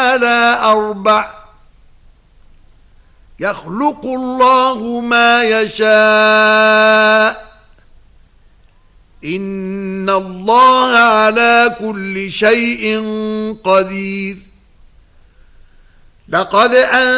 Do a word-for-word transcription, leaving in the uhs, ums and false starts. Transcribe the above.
على أربع يخلق الله ما يشاء إن الله على كل شيء قدير. لقد أن